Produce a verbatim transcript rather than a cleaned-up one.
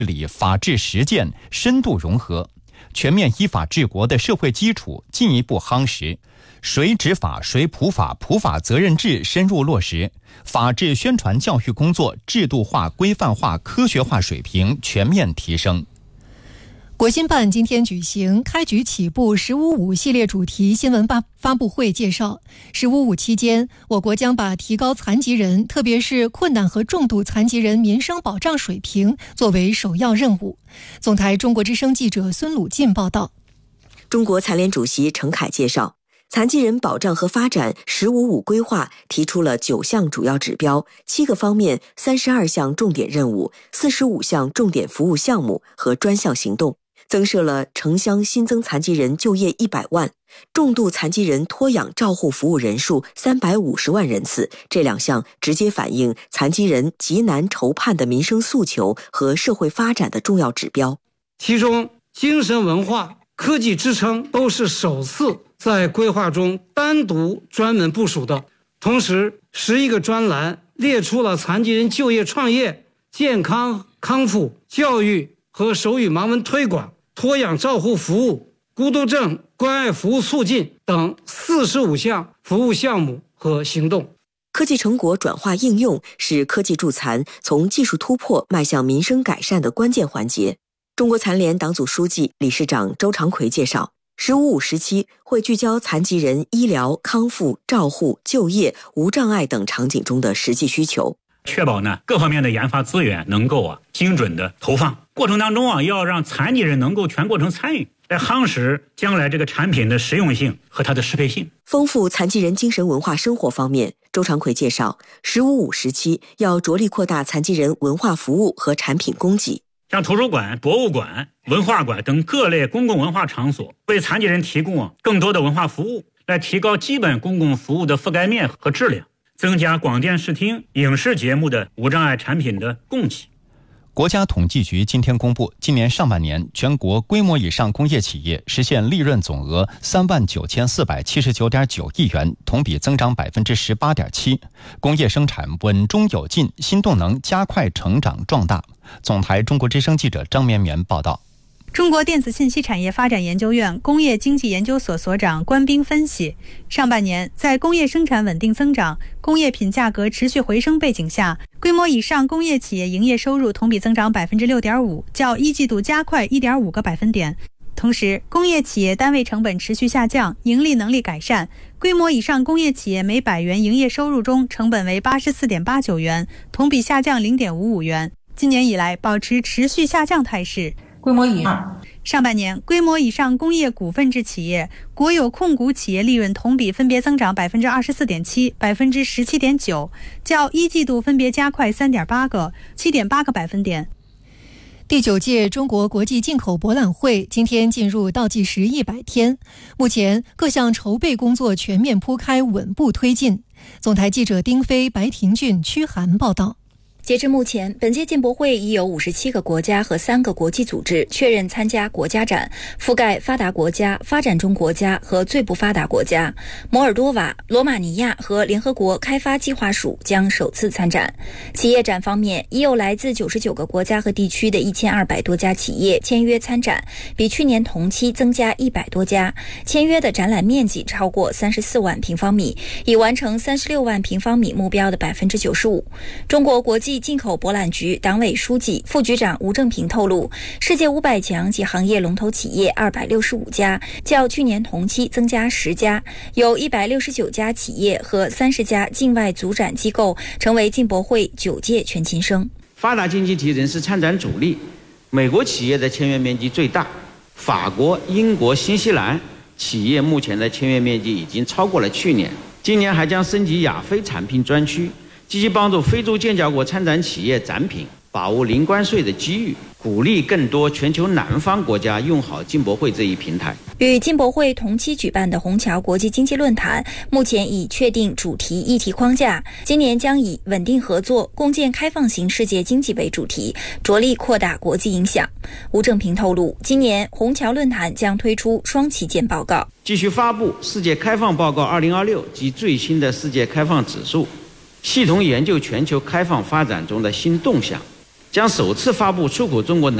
理法治实践深度融合，全面依法治国的社会基础进一步夯实，谁执法谁普法普法责任制深入落实，法治宣传教育工作制度化、规范化、科学化水平全面提升。 国新办今天举行开局起步十五五系列主题新闻发布会，介绍十五五期间，我国将把提高残疾人，特别是困难和重度残疾人民生保障水平作为首要任务。总台中国之声记者孙鲁进报道。 中国残联主席陈凯介绍，残疾人保障和发展十五五规划提出了九项主要指标、七个方面、三十二项重点任务、四十五项重点服务项目和专项行动，增设了城乡新增残疾人就业一百万，重度残疾人托养照护服务人数三百五十万人次。这两项直接反映残疾人极难筹盼的民生诉求和社会发展的重要指标。 其中，精神文化、科技支撑都是首次在规划中单独专门部署的。同时，十一个专栏列出了残疾人就业创业、健康康复、教育和手语盲文推广、托养照护服务、孤独症关爱服务促进等四十五项服务项目和行动。 科技成果转化应用是科技助残从技术突破迈向民生改善的关键环节。中国残联党组书记、理事长周长奎介绍，十五五时期会聚焦残疾人医疗、康复、照护、就业、无障碍等场景中的实际需求， 确保呢各方面的研发资源能够啊精准的投放，过程当中啊要让残疾人能够全过程参与，来夯实将来这个产品的实用性和它的适配性。 丰富残疾人精神文化生活方面，周长奎介绍，十五五时期要着力扩大残疾人文化服务和产品供给， 像图书馆、博物馆、文化馆等各类公共文化场所为残疾人提供啊更多的文化服务，来提高基本公共服务的覆盖面和质量，增加广电视听、影视节目的无障碍产品的供给。 国家统计局今天公布，今年上半年全国规模以上工业企业实现利润总额三万九千四百七十九点九亿元，同比增长百分之十八点七，工业生产稳中有进，新动能加快成长壮大。总台中国之声记者张绵绵报道。 中国电子信息产业发展研究院工业经济研究所所长关斌分析，上半年在工业生产稳定增长、工业品价格持续回升背景下，规模以上工业企业营业收入同比增长百分之六点五，较一季度加快一点五个百分点。同时，工业企业单位成本持续下降，盈利能力改善。规模以上工业企业每百元营业收入中，成本为八十四点八九元，同比下降零点五五元。今年以来保持持续下降态势。 规模以上， 上半年规模以上工业股份制企业、国有控股企业利润同比分别增长百分之二十四点七、百分之十七点九，较一季度分别加快三点八个、七点八个百分点。 第九届中国国际进口博览会今天进入倒计时一百天，目前各项筹备工作全面铺开，稳步推进。总台记者丁飞、白廷俊、屈涵报道。 截至目前，本届进博会已有五十七个国家和三个国际组织确认参加国家展，覆盖发达国家、发展中国家和最不发达国家。摩尔多瓦、罗马尼亚和联合国开发计划署将首次参展。企业展方面，已有来自九十九个国家和地区的一千二百多家企业签约参展，比去年同期增加一百多家。签约的展览面积超过三十四万平方米，已完成三十六万平方米目标的百分之九十五。中国国际进口博览局党委书记、副局长吴正平透露，世界五百强及行业龙头企业二百六十五家，较去年同期增加十家，有一百六十九家企业和三十家境外组展机构成为进博会九届全勤生。 发达经济体仍是参展主力，美国企业的签约面积最大，法国、英国、新西兰企业目前的签约面积已经超过了去年，今年还将升级亚非产品专区，积极帮助非洲建交国参展企业展品，把握零关税的机遇，鼓励更多全球南方国家用好进博会这一平台。 与进博会同期举办的虹桥国际经济论坛，目前已确定主题议题框架，今年将以稳定合作、共建开放型世界经济为主题，着力扩大国际影响。吴正平透露，今年虹桥论坛将推出双旗舰报告， 继续发布世界开放报告二零二六及最新的世界开放指数，系统研究全球开放发展中的新动向， 将首次发布出口中国能